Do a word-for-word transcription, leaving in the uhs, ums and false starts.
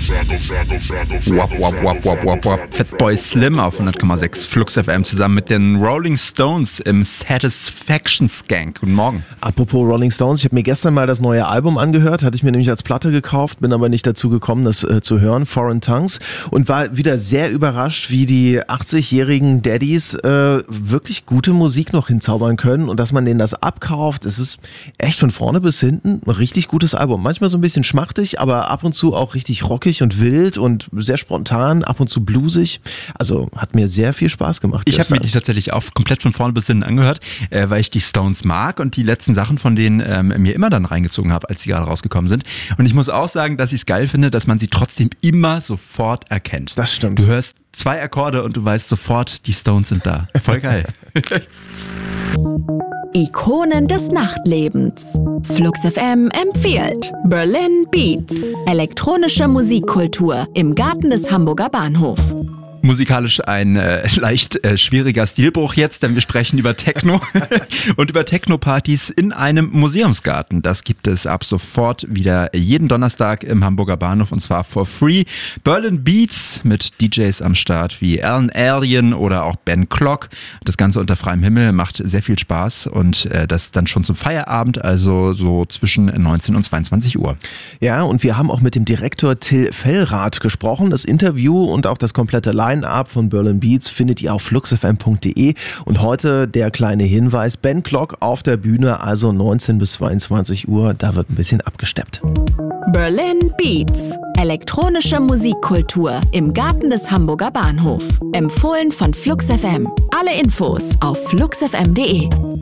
Wap, wap, wap, wap, wap, wap. Fatboy Slim auf hundert Komma sechs Flux F M zusammen mit den Rolling Stones im Satisfaction Skank. Guten Morgen. Apropos Rolling Stones, ich habe mir gestern mal das neue Album angehört, hatte ich mir nämlich als Platte gekauft, bin aber nicht dazu gekommen, das äh, zu hören, Foreign Tongues, und war wieder sehr überrascht, wie die achtzig-jährigen Daddies äh, wirklich gute Musik noch hinzaubern können und dass man denen das abkauft. Es ist echt von vorne bis hinten ein richtig gutes Album. Manchmal so ein bisschen schmachtig, aber ab und zu auch richtig rockig und wild und sehr spontan, ab und zu bluesig. Also hat mir sehr viel Spaß gemacht. Ich habe mir die tatsächlich auch komplett von vorne bis hinten angehört, äh, weil ich die Stones mag und die letzten Sachen von denen ähm, mir immer dann reingezogen habe, als die gerade rausgekommen sind. Und ich muss auch sagen, dass ich es geil finde, dass man sie trotzdem immer sofort erkennt. Das stimmt. Du hörst zwei Akkorde und du weißt sofort, die Stones sind da. Voll geil. Ikonen des Nachtlebens. Flux F M empfiehlt Berlin Beats. Elektronische Musikkultur im Garten des Hamburger Bahnhofs. Musikalisch ein äh, leicht äh, schwieriger Stilbruch jetzt, denn wir sprechen über Techno und über Techno-Partys in einem Museumsgarten. Das gibt es ab sofort wieder jeden Donnerstag im Hamburger Bahnhof und zwar for free. Berlin Beats mit D Js am Start wie Alan Alien oder auch Ben Clock. Das Ganze unter freiem Himmel macht sehr viel Spaß und äh, das dann schon zum Feierabend, also so zwischen neunzehn und zweiundzwanzig Uhr. Ja, und wir haben auch mit dem Direktor Till Fellrath gesprochen. Das Interview und auch das komplette Line-Up von Berlin Beats findet ihr auf flux f m punkt d e. Und heute der kleine Hinweis, Ben Clock auf der Bühne, also neunzehn bis zweiundzwanzig Uhr, da wird ein bisschen abgesteppt. Berlin Beats. Elektronische Musikkultur im Garten des Hamburger Bahnhofs. Empfohlen von Flux F M. Alle Infos auf flux f m punkt d e.